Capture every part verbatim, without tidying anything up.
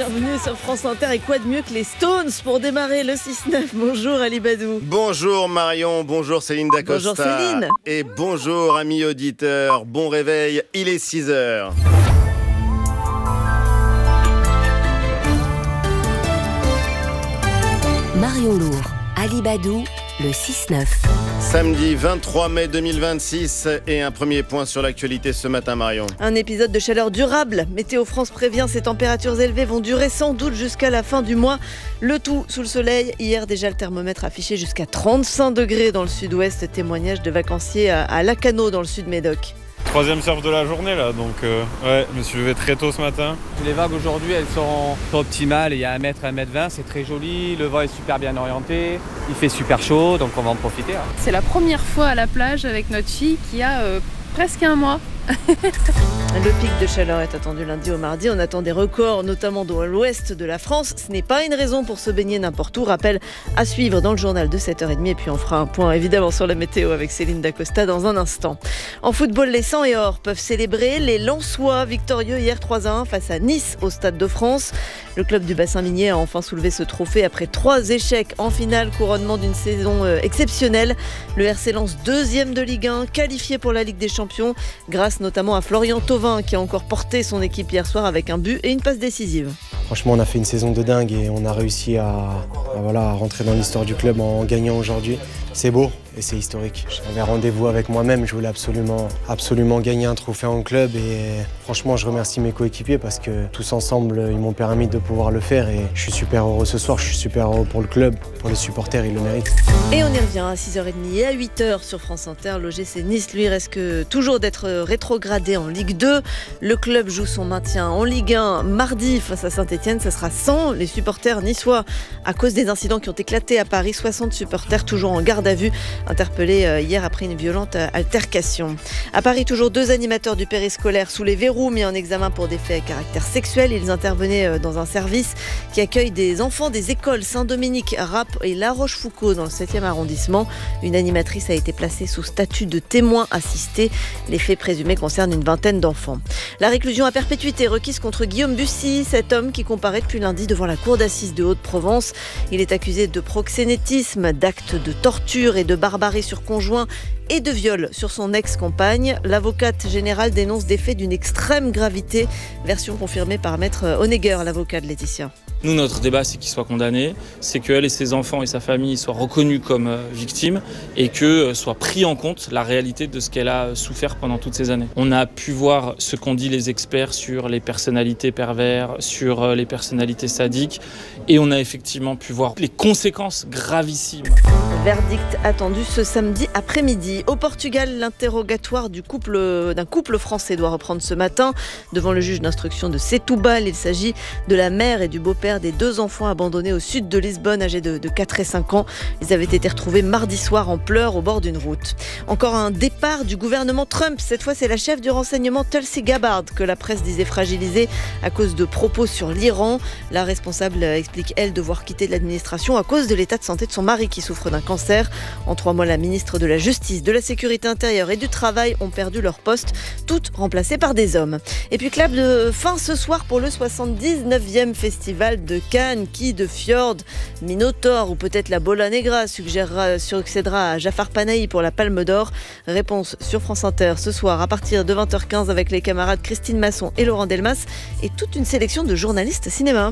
bienvenue sur France Inter. Et quoi de mieux que les Stones pour démarrer le six neuf. Bonjour Ali Badou. Bonjour Marion, bonjour Céline Dacosta. Bonjour Céline. Et bonjour amis auditeurs, bon réveil, il est six heures. Marion Lourd, Ali Badou, le six neuf. Samedi vingt-trois mai deux mille vingt-six et un premier point sur l'actualité ce matin Marion. Un épisode de chaleur durable. Météo France prévient ces températures élevées vont durer sans doute jusqu'à la fin du mois. Le tout sous le soleil. Hier déjà le thermomètre affichait jusqu'à trente-cinq degrés dans le sud-ouest. Témoignage de vacanciers à Lacanau dans le sud Médoc. Troisième surf de la journée là, donc euh, ouais, je me suis levé très tôt ce matin. Les vagues aujourd'hui elles sont optimales, il y a un mètre, un mètre vingt, c'est très joli, le vent est super bien orienté, il fait super chaud donc on va en profiter. Hein. C'est la première fois à la plage avec notre fille qui a euh, presque un mois. Le pic de chaleur est attendu lundi au mardi. On attend des records, notamment dans l'ouest de la France. Ce n'est pas une raison pour se baigner n'importe où. Rappel à suivre dans le journal de sept heures trente. Et puis on fera un point évidemment sur la météo avec Céline Dacosta dans un instant. En football, les cent et or peuvent célébrer. Les Lensois victorieux hier trois à un face à Nice au Stade de France. Le club du bassin minier a enfin soulevé ce trophée après trois échecs en finale. Couronnement d'une saison exceptionnelle. Le R C Lens, deuxième de Ligue un, qualifié pour la Ligue des Champions grâce notamment à Florian Thauvin qui a encore porté son équipe hier soir avec un but et une passe décisive. Franchement, on a fait une saison de dingue et on a réussi à, à, voilà, à rentrer dans l'histoire du club en gagnant aujourd'hui. C'est beau et c'est historique. J'avais rendez-vous avec moi-même, je voulais absolument, absolument gagner un trophée en club et franchement, je remercie mes coéquipiers parce que tous ensemble, ils m'ont permis de pouvoir le faire et je suis super heureux ce soir, je suis super heureux pour le club, pour les supporters, ils le méritent. Et on y revient à six heures trente et à huit heures sur France Inter. L'O G C Nice, lui, risque toujours d'être rétrogradé en Ligue deux. Le club joue son maintien en Ligue un mardi face à Saint-Etienne. Ça sera sans les supporters niçois à cause des incidents qui ont éclaté à Paris. soixante supporters toujours en garde à vue, interpellés hier après une violente altercation. À Paris, toujours deux animateurs du périscolaire sous les verrous mis en examen pour des faits à caractère sexuel. Ils intervenaient dans un service qui accueille des enfants des écoles Saint-Dominique, Rapp et La Rochefoucauld dans le septième arrondissement. Une animatrice a été placée sous statut de témoin assisté. Les faits présumés concernent une vingtaine d'enfants. La réclusion à perpétuité requise contre Guillaume Bussy, cet homme qui comparaît depuis lundi devant la cour d'assises de Haute-Provence. Il est accusé de proxénétisme, d'actes de torture et de barbarie sur conjoint et de viol sur son ex-compagne. L'avocate générale dénonce des faits d'une extrême gravité. Version confirmée par Maître Honegger, l'avocat de Laetitia. Nous, notre débat, c'est qu'il soit condamné, c'est qu'elle et ses enfants et sa famille soient reconnus comme victimes et que soit pris en compte la réalité de ce qu'elle a souffert pendant toutes ces années. On a pu voir ce qu'ont dit les experts sur les personnalités pervers, sur les personnalités sadiques et on a effectivement pu voir les conséquences gravissimes. Verdict attendu ce samedi après-midi. Au Portugal, l'interrogatoire du couple, d'un couple français doit reprendre ce matin devant le juge d'instruction de Setúbal. Il s'agit de la mère et du beau-père des deux enfants abandonnés au sud de Lisbonne, âgés de, de quatre et cinq ans. Ils avaient été retrouvés mardi soir en pleurs au bord d'une route. Encore un départ du gouvernement Trump. Cette fois, c'est la chef du renseignement Tulsi Gabbard que la presse disait fragilisée à cause de propos sur l'Iran. La responsable explique, elle, devoir quitter l'administration à cause de l'état de santé de son mari qui souffre d'un cancer. En trois mois, la ministre de la Justice, de la Sécurité intérieure et du Travail ont perdu leur poste, toutes remplacées par des hommes. Et puis, clap de fin ce soir pour le soixante-dix-neuvième festival de Cannes, qui de Fjord, Minotaur ou peut-être la Bola Negra suggérera, succédera à Jafar Panahi pour la Palme d'Or. Réponse sur France Inter ce soir à partir de vingt heures quinze avec les camarades Christine Masson et Laurent Delmas et toute une sélection de journalistes cinéma.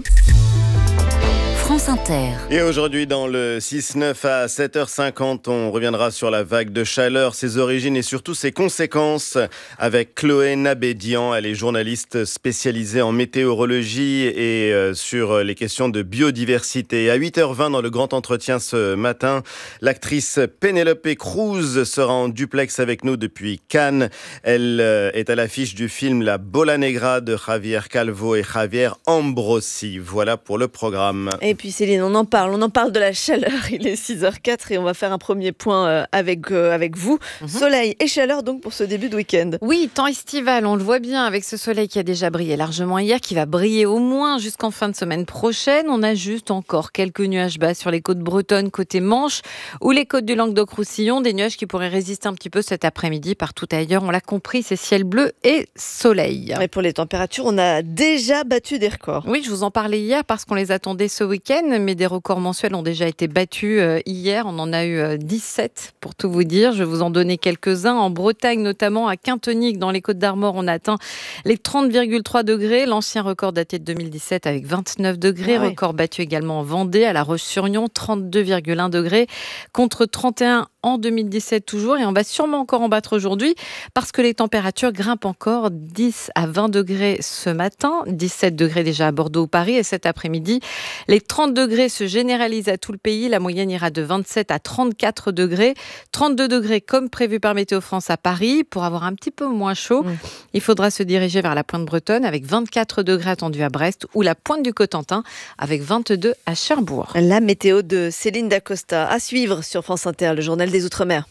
France Inter. Et aujourd'hui, dans le six neuf à sept heures cinquante, on reviendra sur la vague de chaleur, ses origines et surtout ses conséquences avec Chloé Nabédian. Elle est journaliste spécialisée en météorologie et euh, sur les questions de biodiversité. À huit heures vingt, dans le grand entretien ce matin, l'actrice Penélope Cruz sera en duplex avec nous depuis Cannes. Elle euh, est à l'affiche du film La Bola Negra de Javier Calvo et Javier Ambrosi. Voilà pour le programme. Et puis Céline, on en parle, on en parle de la chaleur. Il est six heures quatre et on va faire un premier point avec, euh, avec vous. Mm-hmm. Soleil et chaleur donc pour ce début de week-end. Oui, temps estival, on le voit bien avec ce soleil qui a déjà brillé largement hier, qui va briller au moins jusqu'en fin de semaine prochaine. On a juste encore quelques nuages bas sur les côtes bretonnes, côté Manche, ou les côtes du Languedoc-Roussillon, des nuages qui pourraient résister un petit peu cet après-midi. Partout ailleurs, on l'a compris, c'est ciel bleu et soleil. Et pour les températures, on a déjà battu des records. Oui, je vous en parlais hier parce qu'on les attendait ce week-end, mais des records mensuels ont déjà été battus euh, hier. On en a eu euh, dix-sept pour tout vous dire. Je vais vous en donner quelques-uns. En Bretagne, notamment à Quintonique, dans les Côtes-d'Armor, on a atteint les trente virgule trois degrés. L'ancien record daté de deux mille dix-sept avec vingt-neuf degrés. Ah oui. Record battu également en Vendée, à La Roche-sur-Yon, trente-deux virgule un degrés contre trente et un en deux mille dix-sept toujours. Et on va sûrement encore en battre aujourd'hui parce que les températures grimpent encore dix à vingt degrés ce matin, dix-sept degrés déjà à Bordeaux ou Paris. Et cet après-midi, les trente degrés se généralisent à tout le pays. La moyenne ira de vingt-sept à trente-quatre degrés. trente-deux degrés comme prévu par Météo France à Paris. Pour avoir un petit peu moins chaud, mmh. il faudra se diriger vers la pointe bretonne avec vingt-quatre degrés attendus à Brest ou la pointe du Cotentin avec vingt-deux à Cherbourg. La météo de Céline Dacosta à suivre sur France Inter, le journal des Outre-mer.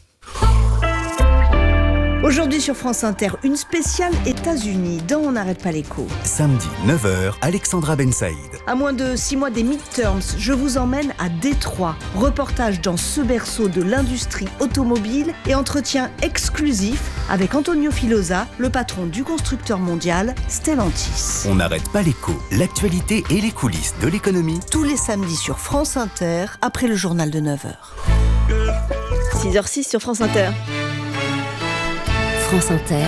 Aujourd'hui sur France Inter, une spéciale États-Unis dans On n'arrête pas l'écho. Samedi neuf heures, Alexandra Ben Saïd. À moins de six mois des midterms, je vous emmène à Détroit. Reportage dans ce berceau de l'industrie automobile et entretien exclusif avec Antonio Filosa, le patron du constructeur mondial Stellantis. On n'arrête pas l'écho, l'actualité et les coulisses de l'économie. Tous les samedis sur France Inter, après le journal de neuf heures. six heures six sur France Inter. France Inter,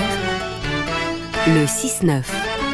le six neuf.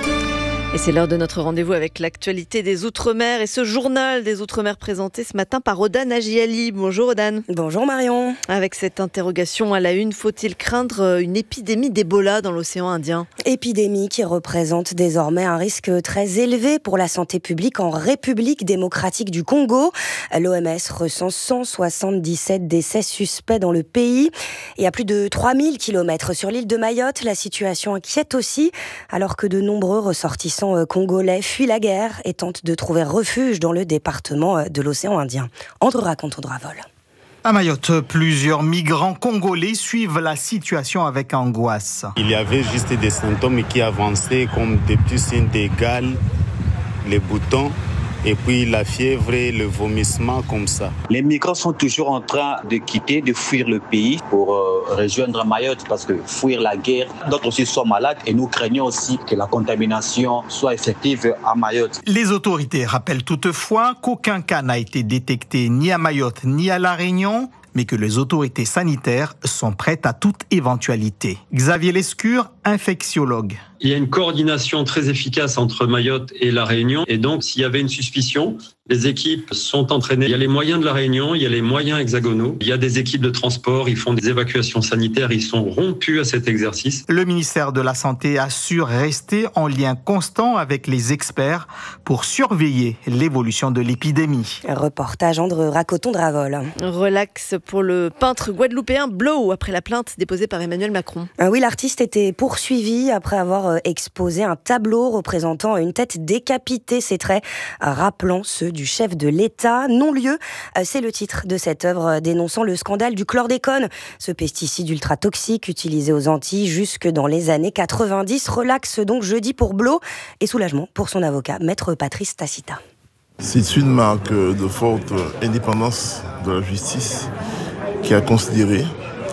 Et c'est l'heure de notre rendez-vous avec l'actualité des Outre-mer et ce journal des Outre-mer présenté ce matin par Odan Agiali. Bonjour Odan. Bonjour Marion. Avec cette interrogation à la une, faut-il craindre une épidémie d'Ebola dans l'océan Indien ? Épidémie qui représente désormais un risque très élevé pour la santé publique en République démocratique du Congo. L'O M S recense cent soixante-dix-sept décès suspects dans le pays. Et à plus de trois mille kilomètres sur l'île de Mayotte, la situation inquiète aussi, alors que de nombreux ressortissants congolais fuient la guerre et tentent de trouver refuge dans le département de l'océan Indien. André raconte André Vol. À Mayotte, plusieurs migrants congolais suivent la situation avec angoisse. Il y avait juste des symptômes qui avançaient comme des petits signes de gale, les boutons, et puis la fièvre et le vomissement comme ça. Les migrants sont toujours en train de quitter, de fuir le pays pour euh, rejoindre Mayotte parce que fuir la guerre, d'autres aussi sont malades et nous craignons aussi que la contamination soit effective à Mayotte. Les autorités rappellent toutefois qu'aucun cas n'a été détecté ni à Mayotte ni à La Réunion, mais que les autorités sanitaires sont prêtes à toute éventualité. Xavier Lescure, infectiologue. Il y a une coordination très efficace entre Mayotte et La Réunion. Et donc, s'il y avait une suspicion, les équipes sont entraînées. Il y a les moyens de La Réunion, il y a les moyens hexagonaux. Il y a des équipes de transport, ils font des évacuations sanitaires, ils sont rompus à cet exercice. Le ministère de la Santé assure rester en lien constant avec les experts pour surveiller l'évolution de l'épidémie. Reportage André Racoton-Dravol. Relax pour le peintre guadeloupéen Blow après la plainte déposée par Emmanuel Macron. Ah oui, l'artiste était poursuivi après avoir exposé un tableau représentant une tête décapitée, ses traits rappelant ceux du chef de l'État. Non-lieu, c'est le titre de cette œuvre dénonçant le scandale du chlordécone, ce pesticide ultra toxique utilisé aux Antilles jusque dans les années quatre-vingt-dix. Relax donc jeudi pour Blow et soulagement pour son avocat, maître Patrice Tacita. C'est une marque de forte indépendance de la justice qui a considéré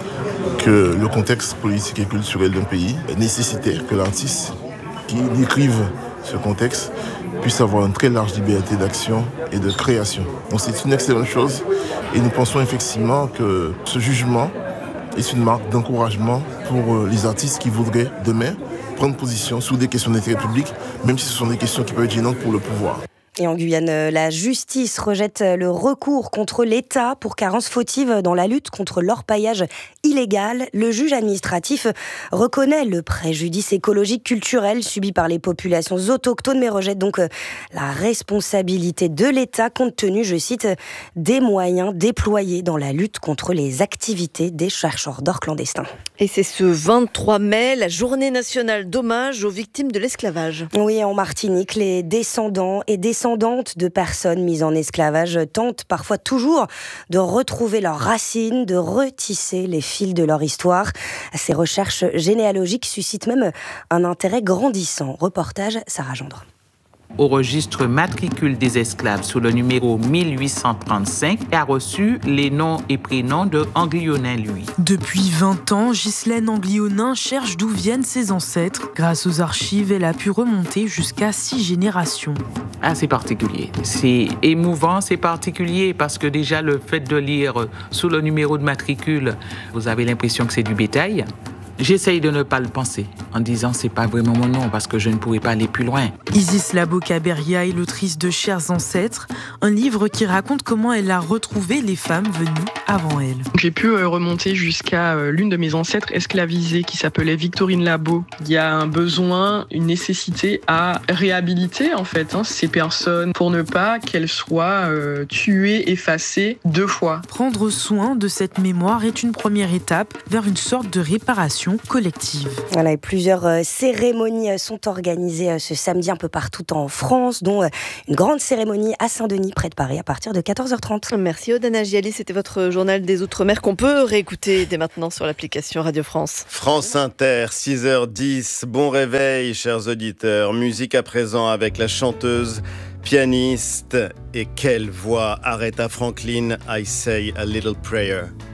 que le contexte politique et culturel d'un pays nécessitait que l'artiste qui décrive ce contexte puisse avoir une très large liberté d'action et de création. Donc c'est une excellente chose et nous pensons effectivement que ce jugement est une marque d'encouragement pour les artistes qui voudraient demain prendre position sur des questions d'intérêt public, même si ce sont des questions qui peuvent être gênantes pour le pouvoir. Et en Guyane, la justice rejette le recours contre l'État pour carence fautive dans la lutte contre l'orpaillage illégal. Le juge administratif reconnaît le préjudice écologique culturel subi par les populations autochtones, mais rejette donc la responsabilité de l'État compte tenu, je cite, des moyens déployés dans la lutte contre les activités des chercheurs d'or clandestins. Et c'est ce vingt-trois mai, la journée nationale d'hommage aux victimes de l'esclavage. Oui, en Martinique, les descendants et descendants descendantes de personnes mises en esclavage tentent parfois toujours de retrouver leurs racines, de retisser les fils de leur histoire. Ces recherches généalogiques suscitent même un intérêt grandissant. Reportage Sarah Gendre. Au registre matricule des esclaves sous le numéro mille huit cent trente-cinq a reçu les noms et prénoms de Anglionin, lui. Depuis vingt ans, Ghislaine Anglionin cherche d'où viennent ses ancêtres. Grâce aux archives, elle a pu remonter jusqu'à six générations. Ah, c'est particulier. C'est émouvant, c'est particulier parce que déjà le fait de lire sous le numéro de matricule, vous avez l'impression que c'est du bétail. J'essaye de ne pas le penser, en disant c'est pas vraiment mon nom parce que je ne pourrais pas aller plus loin. Isis Laboka-Beria est l'autrice de Chers ancêtres, un livre qui raconte comment elle a retrouvé les femmes venues avant elle. J'ai pu remonter jusqu'à l'une de mes ancêtres esclavisées qui s'appelait Victorine Labo. Il y a un besoin, une nécessité à réhabiliter en fait hein, ces personnes pour ne pas qu'elles soient euh, tuées, effacées deux fois. Prendre soin de cette mémoire est une première étape vers une sorte de réparation collective. Voilà, et plusieurs euh, cérémonies sont organisées euh, ce samedi un peu partout en France, dont euh, une grande cérémonie à Saint-Denis, près de Paris, à partir de quatorze heures trente. Merci Odana Giali, c'était votre journal des Outre-mer qu'on peut réécouter dès maintenant sur l'application Radio France. France Inter, six heures dix, bon réveil chers auditeurs. Musique à présent avec la chanteuse, pianiste et quelle voix, Aretha Franklin, I Say a Little Prayer.